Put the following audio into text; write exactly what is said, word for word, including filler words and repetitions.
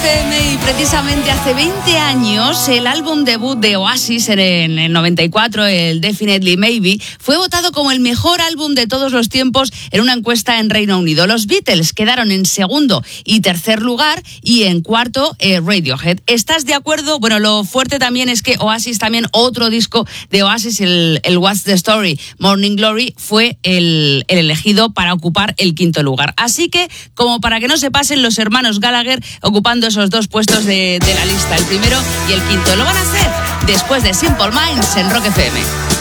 F M y precisamente hace veinte años el álbum debut de Oasis en el noventa y cuatro, el Definitely Maybe, fue votado como el mejor álbum de todos los tiempos en una encuesta en Reino Unido. Los Beatles quedaron en segundo y tercer lugar y en cuarto eh, Radiohead. ¿Estás de acuerdo? Bueno, lo fuerte también es que Oasis, también otro disco de Oasis, el, el What's the Story, Morning Glory, fue el, el elegido para ocupar el quinto lugar. Así que, como para que no se pasen, los hermanos Gallagher ocupando esos dos puestos de, de la lista, el primero y el quinto. Lo van a hacer después de Simple Minds en Rock F M.